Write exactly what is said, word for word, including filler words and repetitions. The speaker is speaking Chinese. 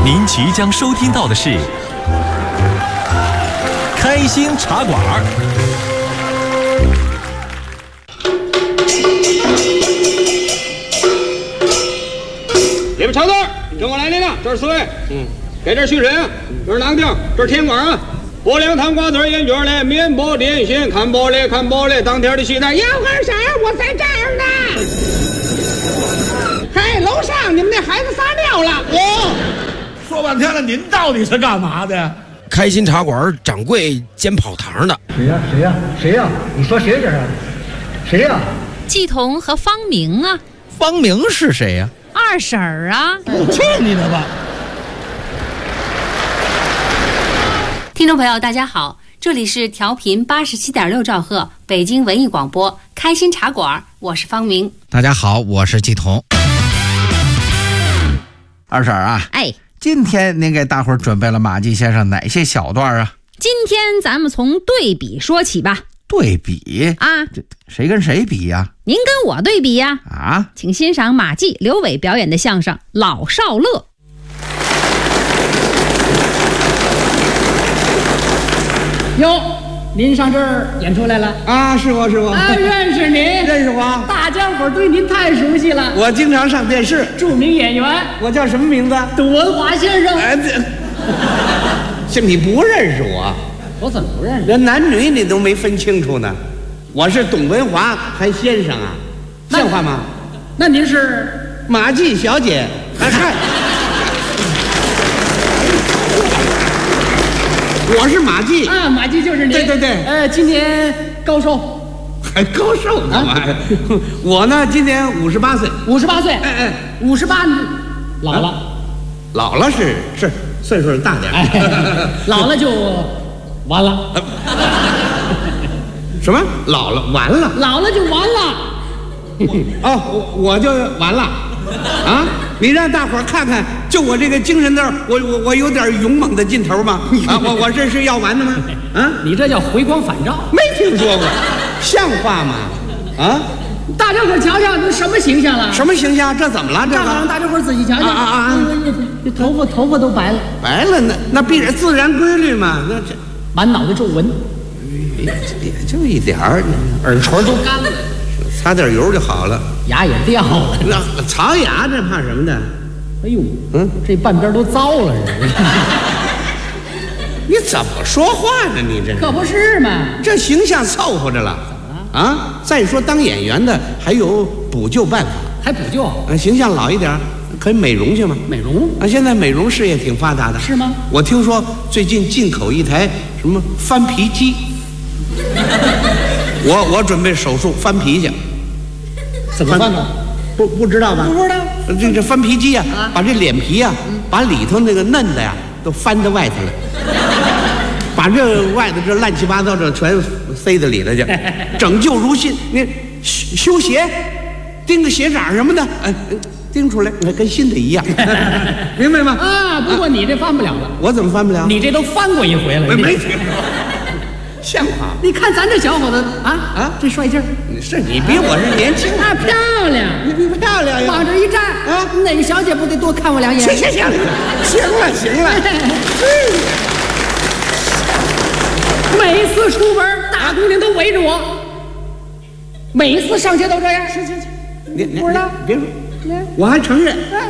您即将收听到的是《开心茶馆》。 里边瞧字儿，跟我来您了，这是四位，嗯，给这续审，这是囊定，这是天管啊。薄凉汤瓜子烟卷嘞，面包点心，看包嘞看包嘞，当天的西单。杨二婶，我在这儿呢。嘿，楼上你们那孩子撒尿了。 我说半天了，您到底是干嘛的？ 开心茶馆掌柜兼跑堂的。 谁呀？谁呀？谁呀？你说谁这是？谁呀？ 季彤和方明啊。 方明是谁呀？ 二婶儿啊。 去你的吧！ 听众朋友大家好，这里是调频八十七点六兆赫北京文艺广播开心茶馆，我是方明。 大家好，我是季彤。二婶啊， 哎， 今天您给大伙儿准备了马季先生哪些小段啊？ 今天咱们从对比说起吧。 对比啊？ 这谁跟谁比呀？ 您跟我对比呀？ 啊， 请欣赏马季、刘伟表演的相声《老少乐》。 哟，您上这儿演出来了啊？是我是我啊，认识您， 认识我。 大家伙对您太熟悉了， 我经常上电视。 著名演员， 我叫什么名字？ 董文华先生。 哎，这，这你不认识我？ 我怎么不认识？ 连男女你都没分清楚呢。我是董文华，还先生啊？像话吗？ 那您是马季小姐？哎嗨，我是马季啊，马季就是您。 对对对。 呃，今年高寿？ 还高寿干嘛呀？我呢，今年五十八岁。 五十八岁？ 哎哎， 五十八，老了。 老了是是岁数大点。 哎，老了就完了。 什么？老了完了？ 老了就完了。 哦，我我就完了。啊！你让大伙儿看看，就我这个精神头，我我我有点勇猛的劲头吗？啊，我我这是要完的吗？啊， 你这叫回光返照， 没听说过，像话吗？啊！ 大家伙瞧瞧，这什么形象了？ 什么形象？这怎么了？这个让大家伙自己瞧瞧。 啊啊啊！ 这头发头发都白了， 白了那那必然自然规律嘛。那这满脑袋皱纹， 也就一点儿，耳垂都干了，擦点油就好了， 牙也掉了。 那槽牙这怕什么的？ 哎呦， 嗯， 这半边都糟了，这你怎么说话呢？你这可不是嘛？ 这形象凑合着了。怎么了？啊！再说当演员的还有补救办法， 还补救？ 啊，形象老一点，可以美容去吗？ 美容啊，现在美容事业挺发达的， 是吗？ 我听说最近进口一台什么翻皮机，我我准备手术翻皮去。 怎么翻的？ 不不知道吧？ 不知道。 这这翻皮机呀、 啊， 把这脸皮呀、啊，把里头那个嫩的呀，都翻到外头了，把这外头这乱七八糟这全塞到里头去，整旧如新。你修修鞋，钉个鞋掌什么的，哎，钉出来跟新的一样，明白吗？ 啊，不过你这翻不了了。 我怎么翻不了？ 你这都翻过一回了。 我没听说。像话！ 你看咱这小伙子啊啊，这帅劲儿！ 是你比我是年轻啊，漂亮！ 你比漂亮呀！ 往这一站啊，哪个小姐不得多看我两眼？ 行行行，行了行了。 每次出门，大姑娘都围着我。每一次上街都这样。行行行， 你不知道？ 别说，我还承认。